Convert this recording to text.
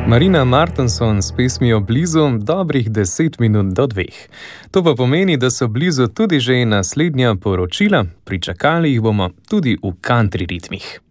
Marina Martenson s pesmijo Blizu dobrih 10 minut do 2. To pa pomeni, da so blizu tudi že naslednja poročila, pričakali jih bomo tudi v country ritmih.